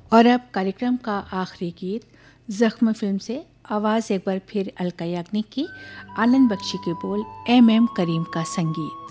और अब कार्यक्रम का आखिरी गीत जख्म फिल्म से आवाज़ एक बार फिर अलका याग्निक की, आनंद बख्शी के बोल, एम करीम का संगीत।